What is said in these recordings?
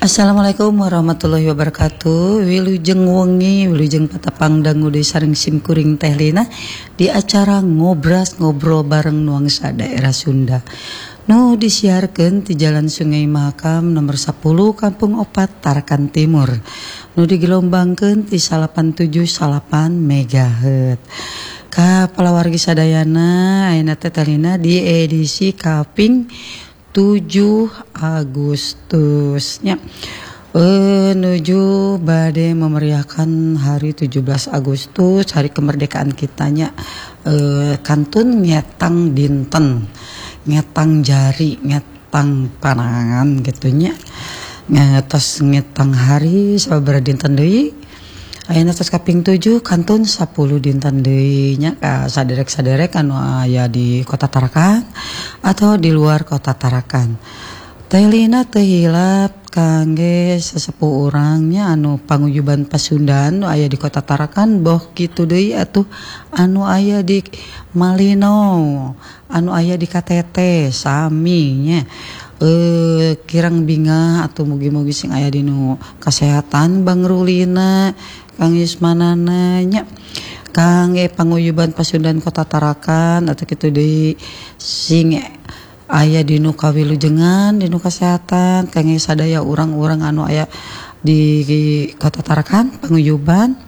Assalamualaikum warahmatullahi wabarakatuh. Wilujeng wengi, wilujeng patapang dangu deui sareng simkuring teh lina di acara ngobras ngobrol bareng nuangsa daerah Sunda. Nu disiarkeun ti Jalan Sungai Mahakam nomor 10 Kampung Opat Tarakan Timur. Nu digelombangkeun ti 87,8 MHz. Ka palawargi sadayana ayeuna teh lina di edisi kaping 7 Agustusnya menuju bade memeriahkan hari 17 Agustus hari kemerdekaan kitanya, kantun ngetang dinten, ngetang jari, ngetang panangan gitunya, ngetos ngetang hari sabaraha dinten deui. Ayeuna tos kaping 7 kantun 10 dinten deui nya ka saderek-saderek anu aya di Kota Tarakan atau di luar Kota Tarakan. Teh lina teu hilap kangge sesepuh urangnya anu panguyuban Pasundan anu aya di Kota Tarakan boh kitu deui atuh anu aya di Malino, anu aya di KTT sami nya. Kirang bingah atau mugi-mugi sing aya dinu kesehatan Bang Rulina Kang Yusmanana nya kangge panguyuban Pasundan Kota Tarakan atau kitu deui sing aya dinu kawilujengan dinu kesehatan kangge sadaya urang-urang anu aya di Kota Tarakan panguyuban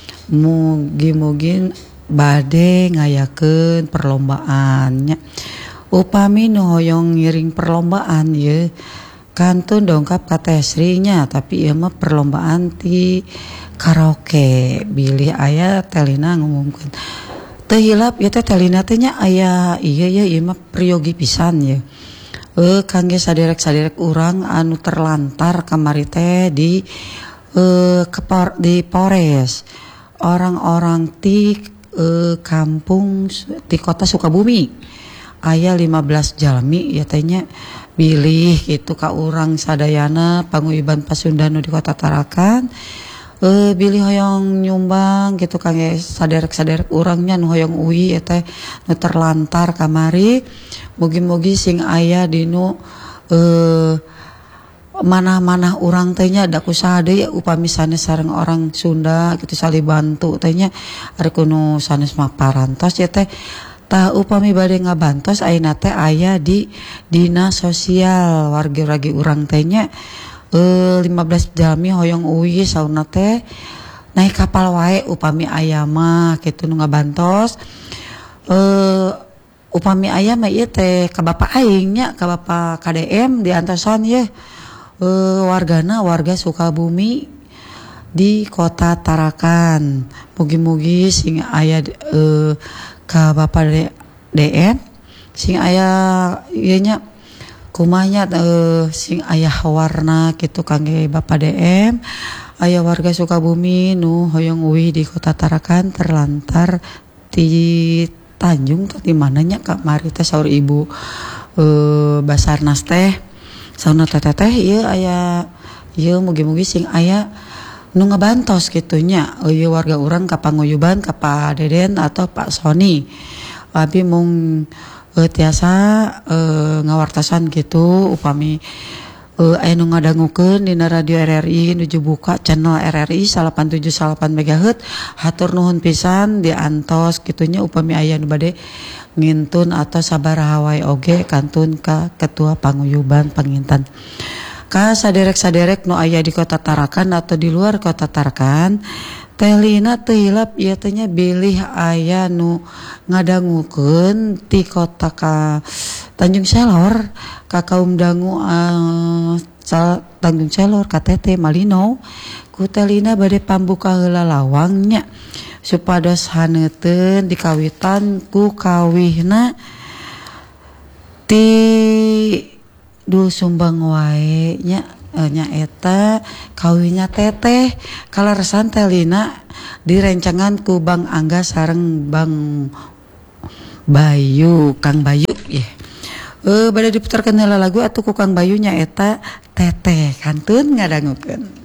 mugi-mugi bade ngayakeun perlombaannya. Upami nu hoyong ngiring perlombaan ye kantun dongkap ka Teh Sri nya, tapi ieu mah perlombaan ti karaoke bilih aya telina ngumumkeun. Teu hilap ieu teh telina teh nya aya ieu mah priyogi pisan ye. Kangge saderek-saderek urang anu terlantar kamari teh di Polres. Orang-orang ti kampung di Kota Sukabumi. Aya 15 jalmi ya teh nya bilih gitu ka urang sadayana panguyuban Pasundan di Kota Tarakan. Bilih hoyong nyumbang gitu kangge saderek-saderek urangnya nu hoyong uwi teh nu terlantar kamari. Mugi-mugi sing aya dinu manah-manah urang teh nya da kusaha deui upami sanes sareng orang Sunda gitu salih bantu teh nya ari kuno sanes mah parantos ya teh. Tah upami bade ngabantos ayeuna teh aya di Dinas Sosial wargi-wargi urang teh nya 15 jalmi hoyong uwi saurna teh naik kapal wae upami aya mah kitu nu ngabantos. Upami aya mah ieu teh ka bapak aing nya ka bapak KDM diantosan ye warga Sukabumi di Kota Tarakan. Mugi-mugi sing aya ka bapak DM sing aya ieu nya kumanya sing aya warna gitu kangge bapak DM aya warga Sukabumi nu hoyong uwi di Kota Tarakan terlantar di Tanjung teh di mananya kamari teh saur ibu Basarnas teh sauna teteh ieu aya ieu mugi-mugi sing aya nu ngabantos gitunya ieu warga urang ka panguyuban ka Pak Deden atau Pak Sony abi mung tiasa ngawartasan gitu upami aya nu ngadangukeun dina radio RRI nuju buka channel RRI 87,8 MHz hatur nuhun pisan diantos gitunya upami aya nu bade ngintun atau sabaraha wae oge kantun ka ketua panguyuban panginten. Ka saderek-saderek nu aya di Kota Tarakan atau di luar Kota Tarakan teh lina teu hilap ieu teh nya bilih aya nu ngadangukeun ti kota ka Tanjung Selor ka kaum dangu Tanjung Selor KTT Malino ku teh lina bade pambuka heula lawangnya supados haneuteun dikawitan ku kawihna ti Dul Sumbang wae nya eta kawihnya teteh kalaresan teh lina direncangan ku Bang Angga sareng Bang Bayu Kang Bayu ya. Bade diputarkeun heula lagu atuh ku Kang Bayu nya eta teteh kantun ngadangukeun.